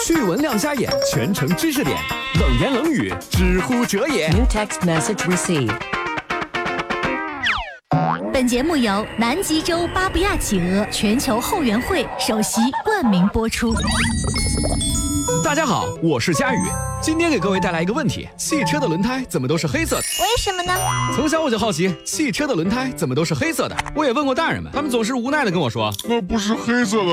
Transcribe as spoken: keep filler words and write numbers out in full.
趣闻亮瞎眼，全程知识点，冷言冷语，知乎者也。 New text message received. 本节目由南极洲巴布亚企鹅全球后援会首席冠名播出。 大家好，我是佳宇，今天给各位带来一个问题：汽车的轮胎怎么都是黑色的？ 为什么呢？ 从小我就好奇，汽车的轮胎怎么都是黑色的？我也问过大人们，他们总是无奈的跟我说， 那不是黑色的。